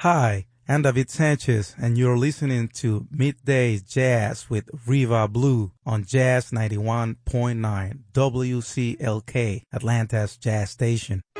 Hi, I'm David Sanchez, and you're listening to Midday Jazz with Riva Blue on Jazz 91.9 WCLK, Atlanta's jazz station.